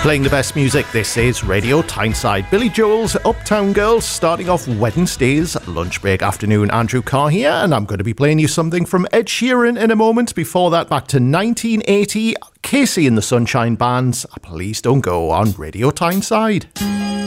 Playing the best music, this is Radio Tyneside. Billy Joel's Uptown Girls, starting off Wednesday's lunch break afternoon. Andrew Carr here, and I'm going to be playing you something from Ed Sheeran in a moment. Before that, back to 1980, Casey and the Sunshine Bands, Please Don't Go on Radio Tyneside.